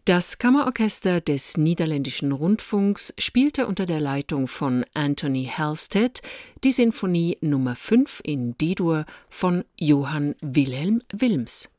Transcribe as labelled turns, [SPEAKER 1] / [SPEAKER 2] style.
[SPEAKER 1] Das Kammerorchester des Niederländischen Rundfunks spielte unter der Leitung von Anthony Halstead die Sinfonie Nr. 5 in D-Dur von Johann Wilhelm Wilms.